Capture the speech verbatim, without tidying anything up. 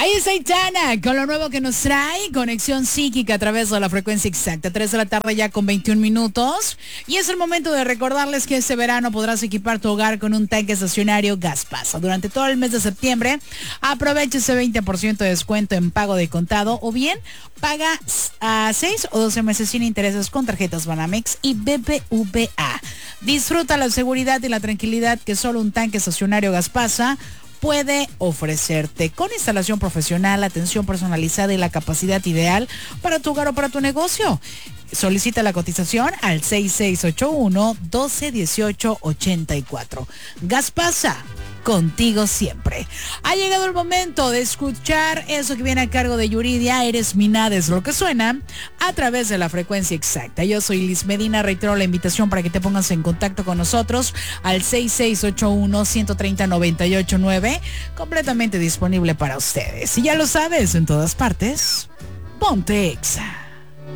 Ahí está Aitana con lo nuevo que nos trae Conexión Psíquica a través de la frecuencia exacta. tres de la tarde ya con veintiún minutos. Y es el momento de recordarles que este verano podrás equipar tu hogar con un tanque estacionario Gaspasa. Durante todo el mes de septiembre, aprovecha ese veinte por ciento de descuento en pago de contado o bien paga a seis o doce meses sin intereses con tarjetas Banamex y B B V A. Disfruta la seguridad y la tranquilidad que solo un tanque estacionario Gaspasa puede ofrecerte, con instalación profesional, atención personalizada y la capacidad ideal para tu hogar o para tu negocio. Solicita la cotización al seis seis ocho uno, uno dos uno ocho, ocho cuatro. Gaspasa, contigo siempre. Ha llegado el momento de escuchar eso que viene a cargo de Yuridia, Eres mi nada es lo que suena, a través de la frecuencia exacta. Yo soy Liz Medina, reitero la invitación para que te pongas en contacto con nosotros al seis seis ocho uno, uno tres cero, nueve ocho nueve, completamente disponible para ustedes. Y ya lo sabes, en todas partes, ponte Exa.